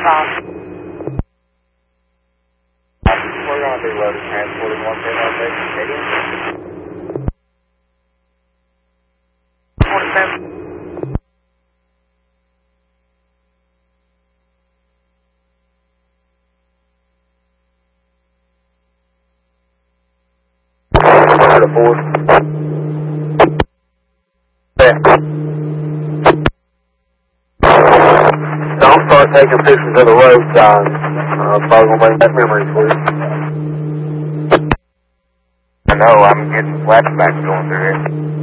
involved. We're going to be loaded transporting 110 Stadium. 47. Don't start taking pictures of the road signs. Probably going to make that memory for you. I know, I'm getting flashbacks going through here.